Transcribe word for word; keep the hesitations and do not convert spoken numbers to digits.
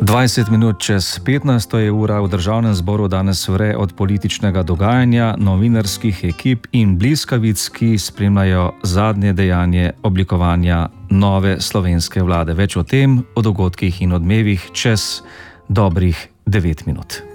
dvajset minut čez petnajsto je ura. V Državnem zboru danes vre od političnega dogajanja, novinarskih ekip in bliskavic, ki spremljajo zadnje dejanje oblikovanja nove slovenske vlade. Več o tem, o dogodkih in odmevih čez dobrih devet minut.